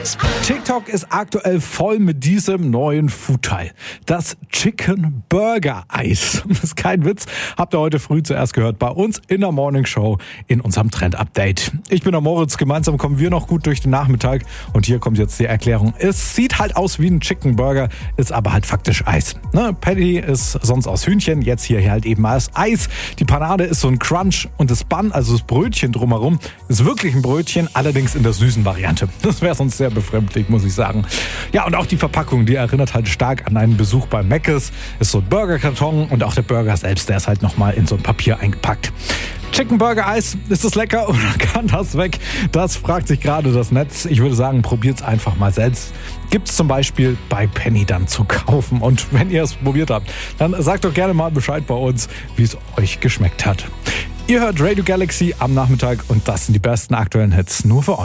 TikTok ist aktuell voll mit diesem neuen Foodteil. Das Chicken Burger Eis. Das ist kein Witz. Habt ihr heute früh zuerst gehört bei uns in der Morning Show in unserem Trend Update. Ich bin der Moritz. Gemeinsam kommen wir noch gut durch den Nachmittag. Und hier kommt jetzt die Erklärung. Es sieht halt aus wie ein Chicken Burger, ist aber halt faktisch Eis. Patty ist sonst aus Hühnchen, jetzt hier halt eben als Eis. Die Panade ist so ein Crunch und das Bun, also das Brötchen drumherum, ist wirklich ein Brötchen, allerdings in der süßen Variante. Das wäre sonst sehr befremdlich, muss ich sagen. Ja, und auch die Verpackung, die erinnert halt stark an einen Besuch bei Mc's. Ist so ein Burgerkarton und auch der Burger selbst, der ist halt nochmal in so ein Papier eingepackt. Chicken Burger Eis, ist das lecker oder kann das weg? Das fragt sich gerade das Netz. Ich würde sagen, probiert's einfach mal selbst. Gibt's zum Beispiel bei Penny dann zu kaufen. Und wenn ihr es probiert habt, dann sagt doch gerne mal Bescheid bei uns, wie es euch geschmeckt hat. Ihr hört Radio Galaxy am Nachmittag und das sind die besten aktuellen Hits nur für euch.